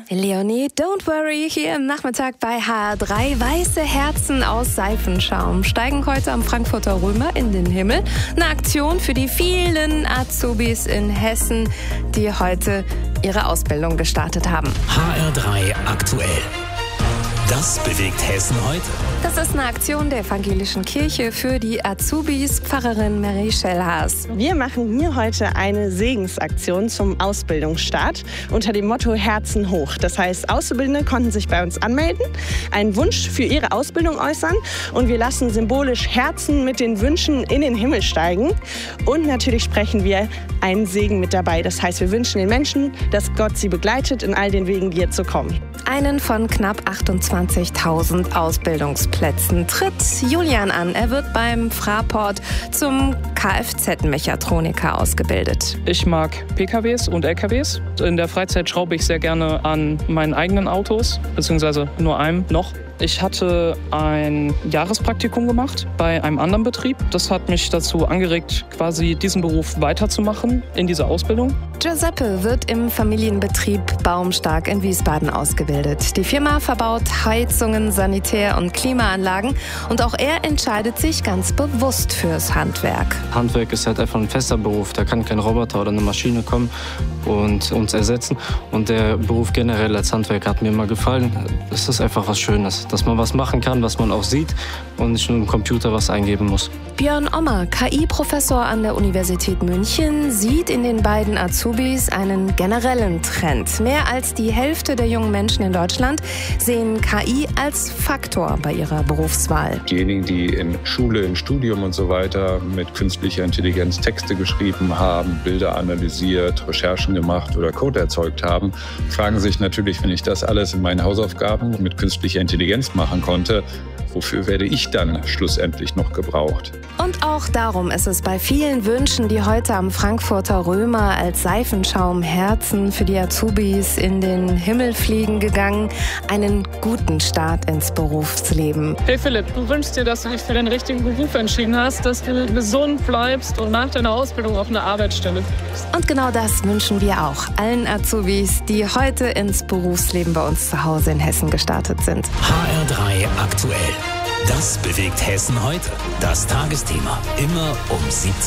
Leonie, don't worry, hier im Nachmittag bei HR3. Weiße Herzen aus Seifenschaum steigen heute am Frankfurter Römer in den Himmel. Eine Aktion für die vielen Azubis in Hessen, die heute ihre Ausbildung gestartet haben. HR3 aktuell. Das bewegt Hessen heute. Das ist eine Aktion der Evangelischen Kirche für die Azubis. Pfarrerin Mary Schellhaas. Wir machen hier heute eine Segensaktion zum Ausbildungsstart unter dem Motto Herzen hoch. Das heißt, Auszubildende konnten sich bei uns anmelden, einen Wunsch für ihre Ausbildung äußern und wir lassen symbolisch Herzen mit den Wünschen in den Himmel steigen. Und natürlich sprechen wir einen Segen mit dabei. Das heißt, wir wünschen den Menschen, dass Gott sie begleitet in all den Wegen, die jetzt so kommen. Einen von knapp 28.000 Ausbildungsplätzen tritt Julian an. Er wird beim Fraport zum Kfz-Mechatroniker ausgebildet. Ich mag PKWs und LKWs. In der Freizeit schraube ich sehr gerne an meinen eigenen Autos, beziehungsweise nur einem noch. Ich hatte ein Jahrespraktikum gemacht bei einem anderen Betrieb. Das hat mich dazu angeregt, quasi diesen Beruf weiterzumachen in dieser Ausbildung. Giuseppe wird im Familienbetrieb Baumstark in Wiesbaden ausgebildet. Die Firma verbaut Heizungen, Sanitär- und Klimaanlagen und auch er entscheidet sich ganz bewusst fürs Handwerk. Handwerk ist halt einfach ein fester Beruf. Da kann kein Roboter oder eine Maschine kommen und uns ersetzen. Und der Beruf generell als Handwerker hat mir immer gefallen. Es ist einfach was Schönes, dass man was machen kann, was man auch sieht und nicht nur im Computer was eingeben muss. Björn Ommer, KI-Professor an der Universität München, sieht in den beiden Azubis einen generellen Trend. Mehr als die Hälfte der jungen Menschen in Deutschland sehen KI als Faktor bei ihrer Berufswahl. Diejenigen, die in Schule, im Studium und so weiter mit künstlicher Intelligenz Texte geschrieben haben, Bilder analysiert, Recherchen gemacht oder Code erzeugt haben, fragen sich natürlich, wenn ich das alles in meinen Hausaufgaben mit künstlicher Intelligenz machen konnte, wofür werde ich dann schlussendlich noch gebraucht? Und auch darum ist es bei vielen Wünschen, die heute am Frankfurter Römer als Seifenschaum Herzen für die Azubis in den Himmel fliegen gegangen, einen guten Start ins Berufsleben. Hey Philipp, du wünschst dir, dass du dich für den richtigen Beruf entschieden hast, dass du gesund bleibst und nach deiner Ausbildung auf eine Arbeitsstelle kriegst. Und genau das wünschen wir auch allen Azubis, die heute ins Berufsleben bei uns zu Hause in Hessen gestartet sind. HR3 aktuell. Das bewegt Hessen heute. Das Tagesthema. Immer um 17